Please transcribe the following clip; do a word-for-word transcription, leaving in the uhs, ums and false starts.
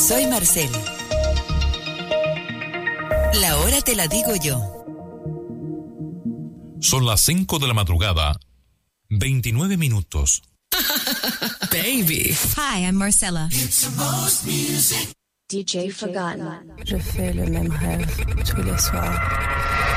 Soy Marcela. La hora te la digo yo. Son las cinco de la madrugada, veintinueve minutos. Baby. Hi, I'm Marcella. It's the most music. D J Forgotten. Je fais le même rêve tous les soirs.